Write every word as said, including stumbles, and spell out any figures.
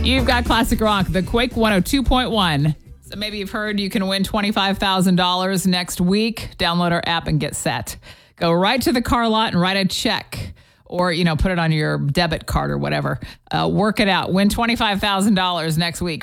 You've got Classic Rock, the Quake one oh two point one. So maybe you've heard you can win twenty-five thousand dollars next week. Download our app and get set. Go right to the car lot and write a check. Or, you know, put it on your debit card or whatever. Uh, work it out. Win twenty-five thousand dollars next week.